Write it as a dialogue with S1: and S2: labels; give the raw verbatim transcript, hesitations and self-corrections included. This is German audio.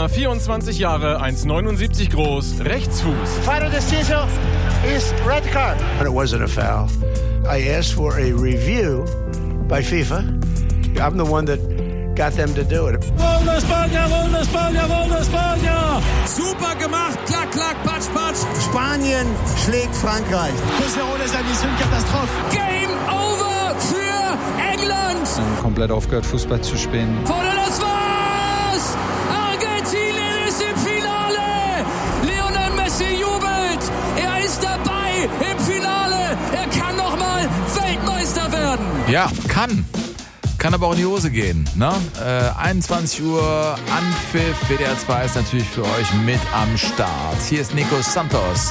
S1: Neuer, vierundzwanzig Jahre, eins Komma neunundsiebzig groß, Rechtsfuß.
S2: Final decision is red card.
S3: And it wasn't a foul. I asked for a review by FIFA. I'm the one that got them to do it.
S4: Gol de España, Gol de España, Gol de España! Super gemacht, klack, klack, patsch, patsch.
S3: Spanien schlägt Frankreich.
S4: Katastrophe. Game over für England.
S5: Komplett aufgehört, Fußball zu spielen.
S4: Vorne, das war's! Argentinien ist im Finale! Lionel Messi jubelt! Er ist dabei im Finale! Er kann nochmal Weltmeister werden!
S6: Ja, kann. Kann aber auch in die Hose gehen. Ne? Äh, einundzwanzig Uhr Anpfiff, W D R zwei ist natürlich für euch mit am Start. Hier ist Nico Santos.